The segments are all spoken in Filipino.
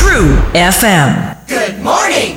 True FM. Good morning!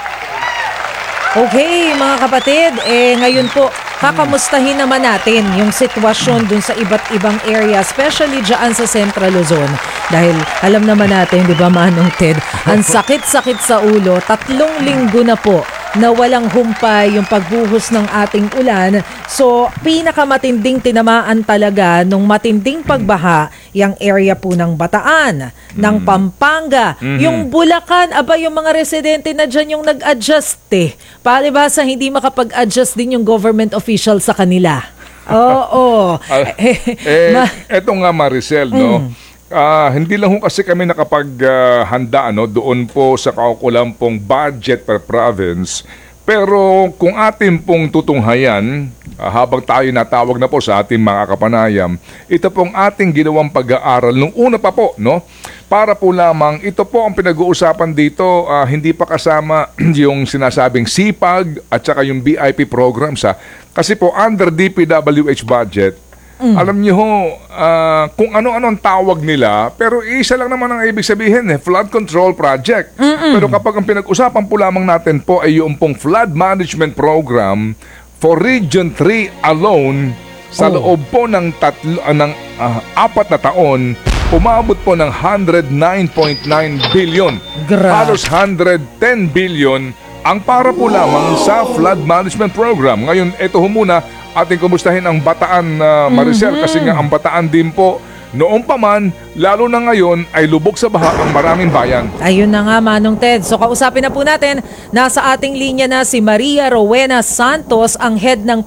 Okay, mga kapatid, ngayon po, kakamustahin naman natin yung sitwasyon dun sa iba't ibang area, especially dyan sa Central Luzon. Dahil alam naman natin, di ba Manong Ted, ang sakit-sakit sa ulo, 3 linggo na po na walang humpay yung pagbuhos ng ating ulan. So, pinakamatinding tinamaan talaga nung matinding pagbaha yung area po ng Bataan, ng Pampanga, yung Bulacan, yung mga residente na dyan yung nag-adjust Palibhasa hindi makapag-adjust din yung government official sa kanila. Oo. Eto nga Maricel, no? Hindi lang ho kasi kami nakapaghanda doon po sa kaukulang pong budget per province. Pero kung atin pong tutunghayan, habang tayo natawag na po sa ating mga kapanayam, ito pong ating ginawang pag-aaral nung una pa po, no? Para po lamang, ito po ang pinag-uusapan dito, hindi pa kasama yung sinasabing SIPAG at saka yung BIP programs. Kasi po under DPWH budget, alam niyo ho, kung ano-ano ang tawag nila, pero isa lang naman ang ibig sabihin, flood control project. Pero kapag ang pinag-usapan po lamang natin po ay yung pong flood management program for Region 3 alone, sa loob po ng 4 na taon, umabot po ng 109.9 billion. Halos 110 billion ang para po lamang sa flood management program. Ngayon, ito ho muna, ating kumustahin ang Bataan, Maricel, kasi nga ang Bataan din po, noong pa man, lalo na ngayon, ay lubog sa baha ang maraming bayan. Ayun na nga, Manong Ted. So kausapin na po natin, nasa ating linya na si Maria Rowena Santos, ang head ng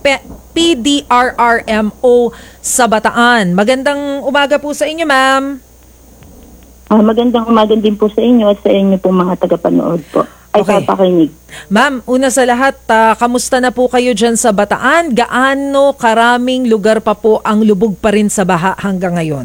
PDRRMO sa Bataan. Magandang umaga po sa inyo, ma'am. Magandang umaga din po sa inyo at sa inyo po mga tagapanood po. Okay. Papakinig. Ma'am, una sa lahat, kamusta na po kayo dyan sa Bataan? Gaano karaming lugar pa po ang lubog pa rin sa baha hanggang ngayon?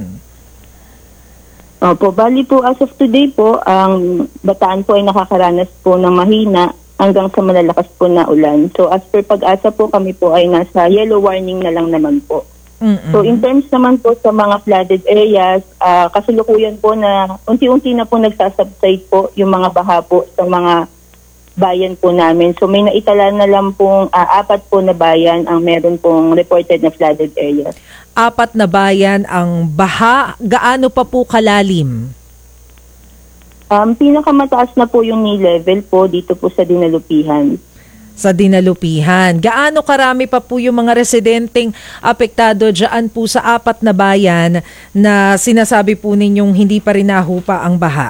Opo, bali po as of today po, ang Bataan po ay nakakaranas po ng mahina hanggang sa malalakas po na ulan. So as per pag-asa po, kami po ay nasa yellow warning na lang naman po. So in terms naman po sa mga flooded areas, kasalukuyan po na unti-unti na po nagsasubside po yung mga baha po sa mga bayan po namin. So may naitala na lang pong 4 po na bayan ang meron pong reported na flooded areas. 4 na bayan ang baha. Gaano pa po kalalim? Pinakamataas na po yung knee level po dito po sa Dinalupihan. Sa Dinalupihan. Gaano karami pa po yung mga residenteng apektado dyan po sa 4 na bayan na sinasabi po ninyong hindi pa rin nahupa ang baha?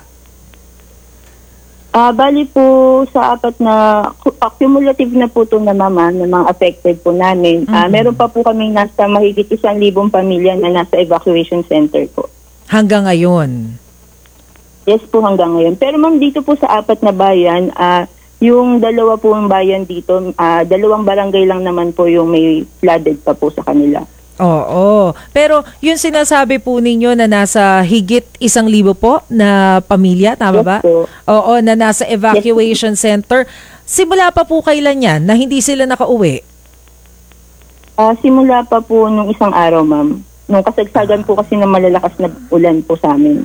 Bali po sa 4 na cumulative na po ito na naman ng mga affected po namin. Meron pa po kaming nasa mahigit 1,000 pamilya na nasa evacuation center po. Hanggang ngayon? Yes po, hanggang ngayon. Pero ma'am, dito po sa 4 na bayan, yung 2 po ang bayan dito, 2 barangay lang naman po yung may flooded pa po sa kanila. Oo. Pero yung sinasabi po ninyo na nasa higit 1,000 po na pamilya, tama ba? Yes po. Oo, na nasa evacuation center. Simula pa po kailan yan na hindi sila nakauwi? Simula pa po nung isang araw, ma'am. Nung kasagsagan po kasi ng malalakas na ulan po sa amin.